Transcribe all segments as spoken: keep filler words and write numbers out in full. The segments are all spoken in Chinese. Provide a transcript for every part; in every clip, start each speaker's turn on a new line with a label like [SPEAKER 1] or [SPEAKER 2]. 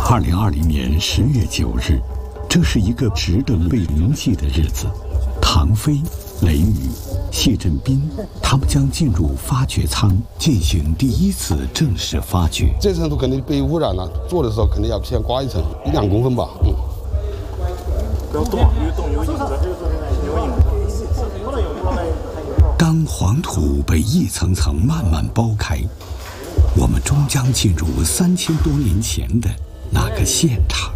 [SPEAKER 1] 二零二零年十月九日，这是一个值得被铭记的日子。唐飞、雷雨、谢振斌，他们将进入发掘舱进行第一次正式发掘。
[SPEAKER 2] 这层土肯定被污染了，做的时候肯定要先刮一层，一两公分吧。嗯。
[SPEAKER 3] 不要动，越动有影子，有影子。
[SPEAKER 1] 当黄土被一层层慢慢剥开，我们终将进入三千多年前的那个现场。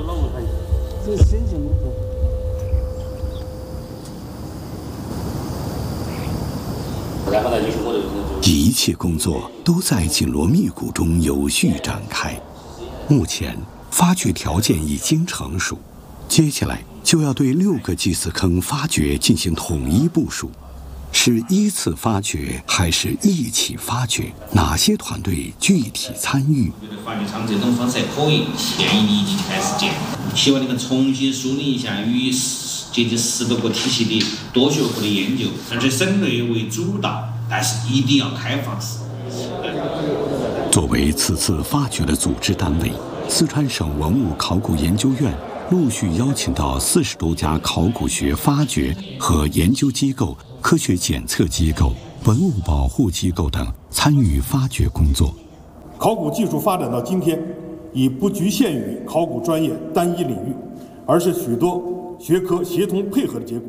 [SPEAKER 1] 一切工作都在紧锣密鼓中有序展开。目前发掘条件已经成熟，接下来就要对六个祭祀坑发掘进行统一部署。是依次发掘还是一起发掘？哪些团队具体参与？
[SPEAKER 4] 发掘舱这种方式还可以，建议你已经开始建。希望你们重新梳理一下与接近十多个体系的多学科的研究，而且省内为主导，但是一定要开放式。
[SPEAKER 1] 作为此次发掘的组织单位，四川省文物考古研究院陆续邀请到四十多家考古学发掘和研究机构、科学检测机构、文物保护机构等参与发掘工作。
[SPEAKER 5] 考古技术发展到今天，已不局限于考古专业单一领域，而是许多学科协同配合的结果。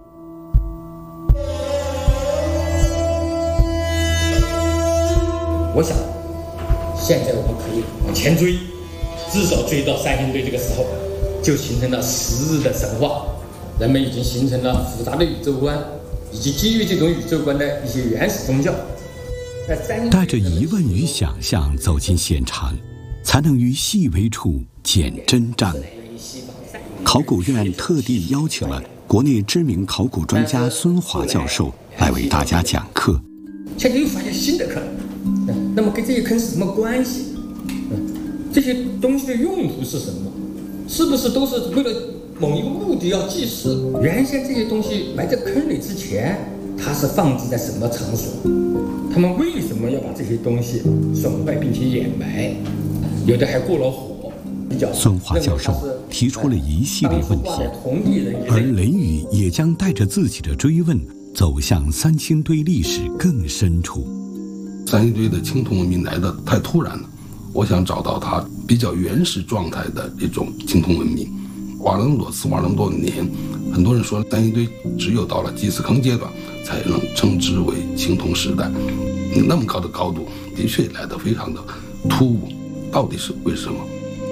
[SPEAKER 6] 我想，现在我们可以往前追，至少追到三星堆这个时候，就形成了十日的神话，人们已经形成了复杂的宇宙观，以及基于这种宇宙观的一些原始宗教。
[SPEAKER 1] 带着疑问与想象走进现场，才能于细微处见真章。考古院特地邀请了国内知名考古专家孙华教授来为大家讲课。
[SPEAKER 6] 现在又发现新的坑，那么跟这些坑是什么关系？这些东西的用途是什么？是不是都是为了某一个目的要祭祀？原先这些东西埋在坑里之前，它是放置在什么场所？他们为什么要把这些东西损坏并且掩埋？有的还过了火。
[SPEAKER 1] 孙华教授提出了一系列问题，而雷雨也将带着自己的追问走向三星堆历史更深处。
[SPEAKER 2] 三星堆的青铜文明来的太突然了，我想找到它比较原始状态的一种青铜文明。挖了那么多次，挖了那么多年，很多人说三星堆只有到了祭祀坑阶段才能称之为青铜时代。那么高的高度的确来得非常的突兀，到底是为什么？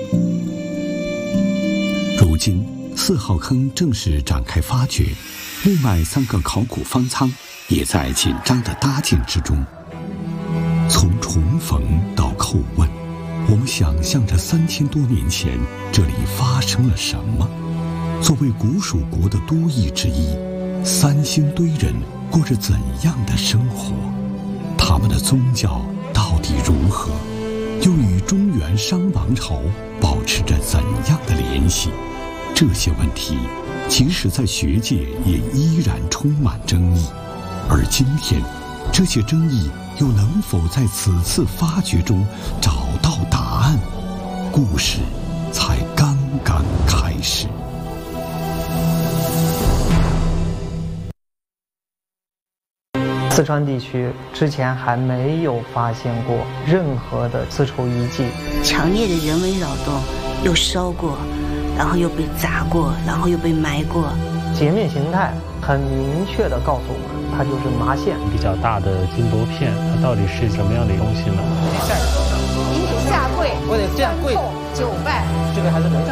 [SPEAKER 1] 如今四号坑正式展开发掘，另外三个考古方舱也在紧张的搭建之中。从重逢到叩问，我们想象着三千多年前这里发生了什么。作为古蜀国的都邑之一，三星堆人过着怎样的生活？他们的宗教到底如何？又与中原商王朝保持着怎样的联系？这些问题，即使在学界也依然充满争议。而今天，这些争议又能否在此次发掘中找到答案？故事才刚刚开始。
[SPEAKER 7] 四川地区之前还没有发现过任何的丝绸遗迹，
[SPEAKER 8] 强烈的人为扰动，又烧过，然后又被砸过，然后又被埋过。
[SPEAKER 7] 截面形态很明确地告诉我们，它就是麻线。
[SPEAKER 9] 比较大的金箔片，它到底是什么样的东西呢？
[SPEAKER 10] 您得下跪，
[SPEAKER 7] 我得这样跪，
[SPEAKER 10] 九拜，
[SPEAKER 7] 这个还是能。